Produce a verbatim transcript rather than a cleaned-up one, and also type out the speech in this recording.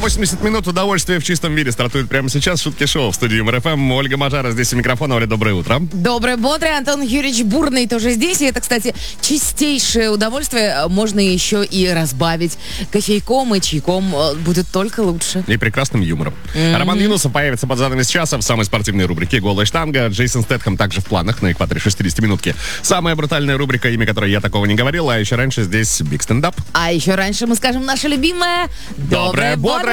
восемьдесят минут удовольствия в чистом виде стартует прямо сейчас. Шутки-шоу в студии Юмор ФМ. Ольга Мажара здесь у микрофона. Оля, доброе утро. Доброе, бодрое. Антон Юрьевич Бурный тоже здесь. И это, кстати, чистейшее удовольствие. Можно еще и разбавить кофейком и чайком. Будет только лучше. И прекрасным юмором. Mm-hmm. Роман Юнусов появится под занавес часа в самой спортивной рубрике «Голая штанга». Джейсон Стэтхэм также в планах на экваторе шестидесятиминутки. Самая брутальная рубрика, имя которой я такого не говорил. А еще раньше здесь Биг Стендап. А еще раньше мы скажем наше любимое Доброе, бодрое.